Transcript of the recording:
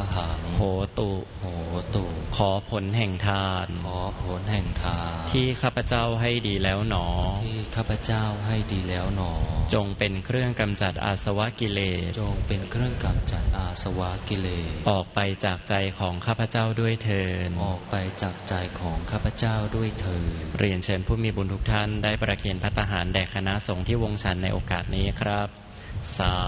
หังโหตุโหตุขอผลแห่งทานขอผลแห่งทานที่ข้าพเจ้าให้ดีแล้วหนอที่ข้าพเจ้าให้ดีแล้วหนอจงเป็นเครื่องกำจัดอาสวะกิเลสจงเป็นเครื่องกำจัดอาสวะกิเลสออกไปจากใจของข้าพเจ้าด้วยเถิดออกไปจากใจของข้าพเจ้าด้วยเถิดเรียนเชิญผู้มีบุญทุกท่านได้ประเคนภัตตาหารแด่คณะสงฆ์ที่วงชันในโอกาสนี้ครับสา